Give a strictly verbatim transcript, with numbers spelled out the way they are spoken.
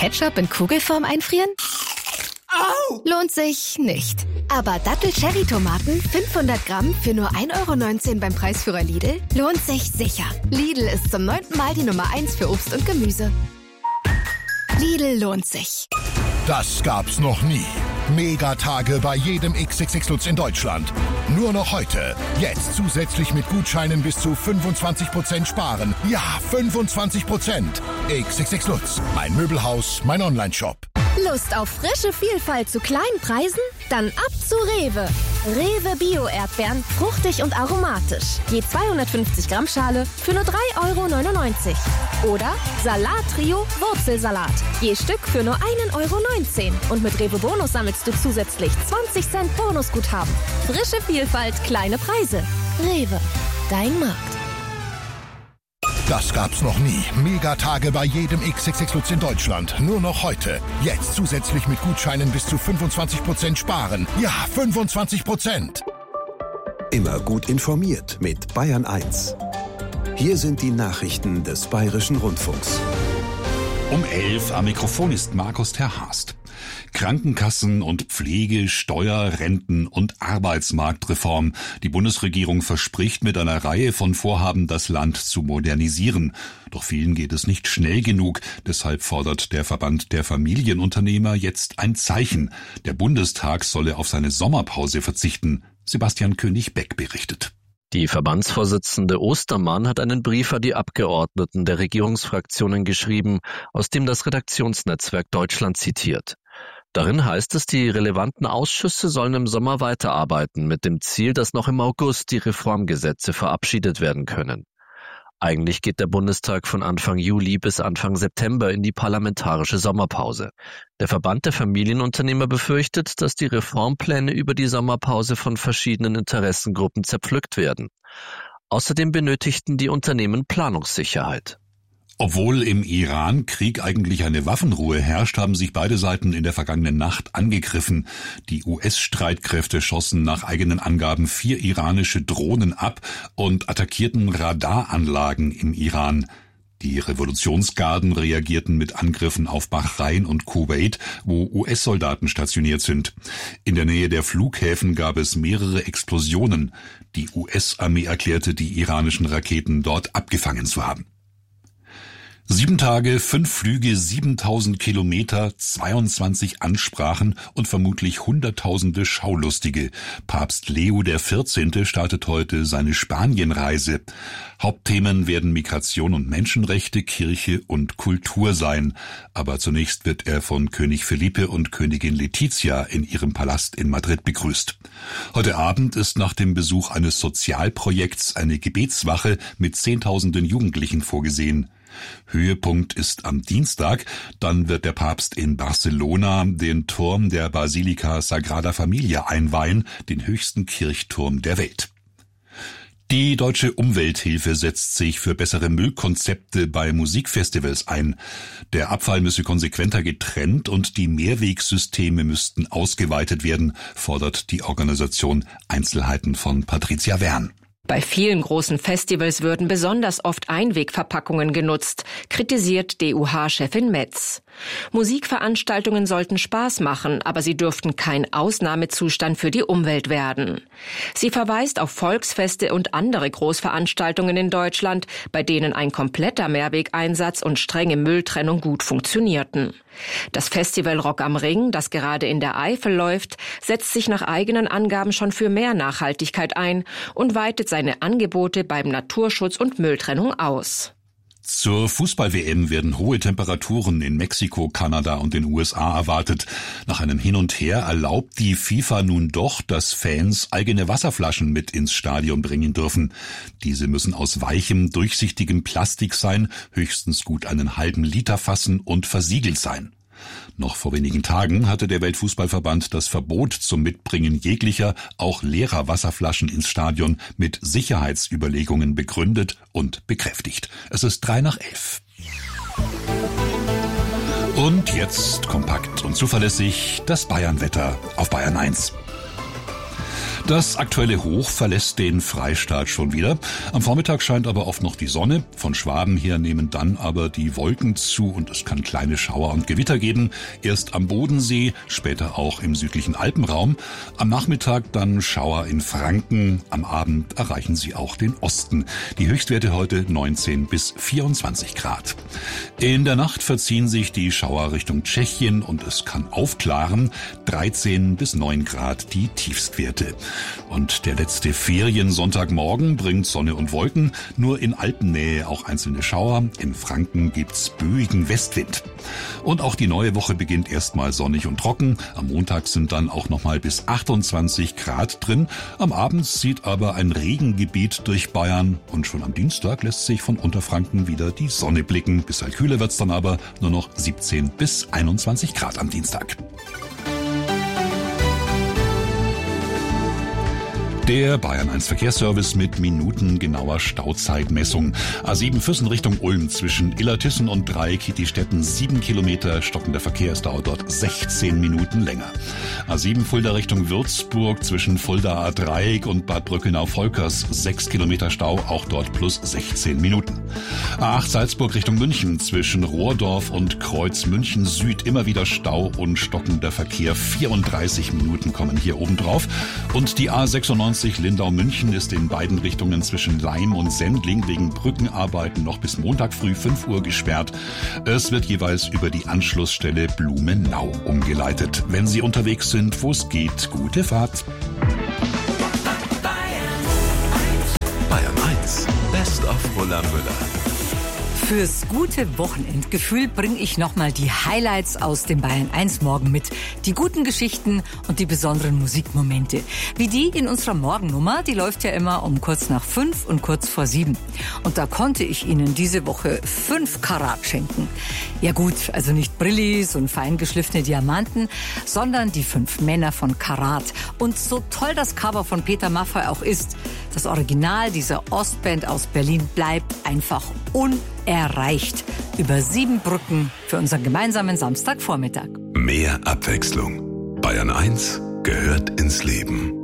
Ketchup in Kugelform einfrieren? Au! Lohnt sich nicht. Aber Dattel-Cherry-Tomaten fünfhundert Gramm für nur ein Euro neunzehn beim Preisführer Lidl lohnt sich sicher. Lidl ist zum neunten Mal die Nummer eins für Obst und Gemüse. Lidl lohnt sich. Das gab's noch nie. Megatage bei jedem X X X Lutz in Deutschland. Nur noch heute. Jetzt zusätzlich mit Gutscheinen bis zu fünfundzwanzig Prozent sparen. Ja, fünfundzwanzig Prozent. X X X Lutz. Mein Möbelhaus, mein Onlineshop. Lust auf frische Vielfalt zu kleinen Preisen? Dann ab zu Rewe. Rewe Bio-Erdbeeren, fruchtig und aromatisch. Je zweihundertfünfzig Gramm Schale für nur drei Euro neunundneunzig. Oder Salat-Trio Wurzelsalat. Je Stück für nur ein Euro neunzehn. Und mit Rewe Bonus sammelst du zusätzlich zwanzig Cent Bonusguthaben. Frische Vielfalt, kleine Preise. Rewe, dein Markt. Das gab's noch nie. Megatage bei jedem X X X Lutz in Deutschland. Nur noch heute. Jetzt zusätzlich mit Gutscheinen bis zu fünfundzwanzig Prozent sparen. Ja, fünfundzwanzig Prozent. Immer gut informiert mit Bayern eins. Hier sind die Nachrichten des Bayerischen Rundfunks. Um elf am Mikrofon ist Markus Terhast. Krankenkassen und Pflege, Steuer, Renten und Arbeitsmarktreform. Die Bundesregierung verspricht mit einer Reihe von Vorhaben, das Land zu modernisieren. Doch vielen geht es nicht schnell genug. Deshalb fordert der Verband der Familienunternehmer jetzt ein Zeichen. Der Bundestag solle auf seine Sommerpause verzichten. Sebastian König-Beck berichtet. Die Verbandsvorsitzende Ostermann hat einen Brief an die Abgeordneten der Regierungsfraktionen geschrieben, aus dem das Redaktionsnetzwerk Deutschland zitiert. Darin heißt es, die relevanten Ausschüsse sollen im Sommer weiterarbeiten, mit dem Ziel, dass noch im August die Reformgesetze verabschiedet werden können. Eigentlich geht der Bundestag von Anfang Juli bis Anfang September in die parlamentarische Sommerpause. Der Verband der Familienunternehmer befürchtet, dass die Reformpläne über die Sommerpause von verschiedenen Interessengruppen zerpflückt werden. Außerdem benötigten die Unternehmen Planungssicherheit. Obwohl im Iran-Krieg eigentlich eine Waffenruhe herrscht, haben sich beide Seiten in der vergangenen Nacht angegriffen. Die U S-Streitkräfte schossen nach eigenen Angaben vier iranische Drohnen ab und attackierten Radaranlagen im Iran. Die Revolutionsgarden reagierten mit Angriffen auf Bahrain und Kuwait, wo U S-Soldaten stationiert sind. In der Nähe der Flughäfen gab es mehrere Explosionen. Die U S-Armee erklärte, die iranischen Raketen dort abgefangen zu haben. Sieben Tage, fünf Flüge, siebentausend Kilometer, zweiundzwanzig Ansprachen und vermutlich Hunderttausende Schaulustige. Papst Leo der vierzehnte startet heute seine Spanienreise. Hauptthemen werden Migration und Menschenrechte, Kirche und Kultur sein. Aber zunächst wird er von König Felipe und Königin Letizia in ihrem Palast in Madrid begrüßt. Heute Abend ist nach dem Besuch eines Sozialprojekts eine Gebetswache mit Zehntausenden Jugendlichen vorgesehen. Höhepunkt ist am Dienstag, dann wird der Papst in Barcelona den Turm der Basilika Sagrada Familia einweihen, den höchsten Kirchturm der Welt. Die Deutsche Umwelthilfe setzt sich für bessere Müllkonzepte bei Musikfestivals ein. Der Abfall müsse konsequenter getrennt und die Mehrwegsysteme müssten ausgeweitet werden, fordert die Organisation. Einzelheiten von Patricia Wern. Bei vielen großen Festivals würden besonders oft Einwegverpackungen genutzt, kritisiert D U H-Chefin Metz. Musikveranstaltungen sollten Spaß machen, aber sie dürften kein Ausnahmezustand für die Umwelt werden. Sie verweist auf Volksfeste und andere Großveranstaltungen in Deutschland, bei denen ein kompletter Mehrwegeinsatz und strenge Mülltrennung gut funktionierten. Das Festival Rock am Ring, das gerade in der Eifel läuft, setzt sich nach eigenen Angaben schon für mehr Nachhaltigkeit ein und weitet seine Angebote beim Naturschutz und Mülltrennung aus. Zur Fußball-W M werden hohe Temperaturen in Mexiko, Kanada und den U S A erwartet. Nach einem Hin und Her erlaubt die FIFA nun doch, dass Fans eigene Wasserflaschen mit ins Stadion bringen dürfen. Diese müssen aus weichem, durchsichtigem Plastik sein, höchstens gut einen halben Liter fassen und versiegelt sein. Noch vor wenigen Tagen hatte der Weltfußballverband das Verbot zum Mitbringen jeglicher, auch leerer Wasserflaschen ins Stadion mit Sicherheitsüberlegungen begründet und bekräftigt. Es ist drei nach elf. Und jetzt kompakt und zuverlässig das Bayernwetter auf Bayern eins. Das aktuelle Hoch verlässt den Freistaat schon wieder. Am Vormittag scheint aber oft noch die Sonne. Von Schwaben her nehmen dann aber die Wolken zu und es kann kleine Schauer und Gewitter geben. Erst am Bodensee, später auch im südlichen Alpenraum. Am Nachmittag dann Schauer in Franken. Am Abend erreichen sie auch den Osten. Die Höchstwerte heute neunzehn bis vierundzwanzig Grad. In der Nacht verziehen sich die Schauer Richtung Tschechien und es kann aufklaren. dreizehn bis neun Grad die Tiefstwerte. Und der letzte Feriensonntagmorgen bringt Sonne und Wolken, nur in Alpennähe auch einzelne Schauer. In Franken gibt's böigen Westwind. Und auch die neue Woche beginnt erstmal sonnig und trocken. Am Montag sind dann auch nochmal bis achtundzwanzig Grad drin. Am Abend zieht aber ein Regengebiet durch Bayern und schon am Dienstag lässt sich von Unterfranken wieder die Sonne blicken. Bisschen kühler wird's dann aber, nur noch siebzehn bis einundzwanzig Grad am Dienstag. Der Bayern eins Verkehrsservice mit minutengenauer Stauzeitmessung. A sieben Füssen Richtung Ulm zwischen Illertissen und Dreieck-Kietistetten sieben Kilometer, stockender Verkehr, es dauert dort sechzehn Minuten länger. A sieben Fulda Richtung Würzburg zwischen Fulda A Dreieck und Bad Brückenau-Volkers sechs Kilometer Stau, auch dort plus sechzehn Minuten. A acht Salzburg Richtung München zwischen Rohrdorf und Kreuz München Süd immer wieder Stau und stockender Verkehr, vierunddreißig Minuten kommen hier oben drauf. Und die A sechsundneunzig Lindau-München ist in beiden Richtungen zwischen Laim und Sendling wegen Brückenarbeiten noch bis Montag früh fünf Uhr gesperrt. Es wird jeweils über die Anschlussstelle Blumenau umgeleitet. Wenn Sie unterwegs sind, wo es geht, gute Fahrt. Bayern eins, Best of Roland Müller. Fürs gute Wochenendgefühl bringe ich nochmal die Highlights aus dem Bayern eins Morgen mit. Die guten Geschichten und die besonderen Musikmomente. Wie die in unserer Morgennummer, die läuft ja immer um kurz nach fünf und kurz vor sieben. Und da konnte ich Ihnen diese Woche fünf Karat schenken. Ja gut, also nicht Brillis und fein geschliffene Diamanten, sondern die fünf Männer von Karat. Und so toll das Cover von Peter Maffay auch ist, das Original dieser Ostband aus Berlin bleibt einfach unerreicht. Über sieben Brücken für unseren gemeinsamen Samstagvormittag. Mehr Abwechslung. Bayern eins gehört ins Leben.